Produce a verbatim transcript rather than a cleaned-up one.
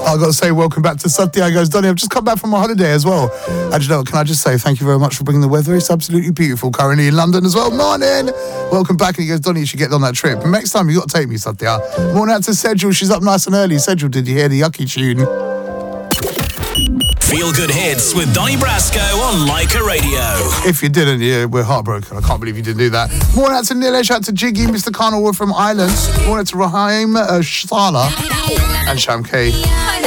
I've got to say welcome back to Satya. He goes, Donny, I've just come back from my holiday as well. And you know, can I just say thank you very much for bringing the weather. It's absolutely beautiful currently in London as well. Morning. Welcome back. And he goes, Donny, you should get on that trip. And next time you got to take me, Satya. Morning out to Sejal. She's up nice and early. Sejal, did you hear the Yucky tune? Feel Good Hits with Donny Brasco on Leica Radio. If you didn't, yeah, we're heartbroken. I can't believe you didn't do that. Morning out to Nilesh, out to Jiggy, Mister Carnell from Ireland. Morning out to Raheem, uh, Shala, and Sham K.